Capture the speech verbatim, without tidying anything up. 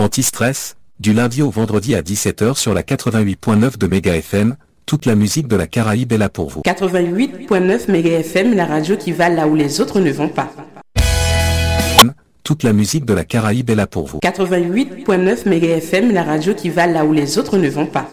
Anti-stress, du lundi au vendredi à dix-sept heures sur la quatre-vingt-huit point neuf de Méga F M, toute la musique de la Caraïbe est là pour vous. quatre-vingt-huit point neuf Méga F M, la radio qui va là où les autres ne vont pas. Toute la musique de la Caraïbe est là pour vous. quatre-vingt-huit point neuf Méga F M, la radio qui va là où les autres ne vont pas.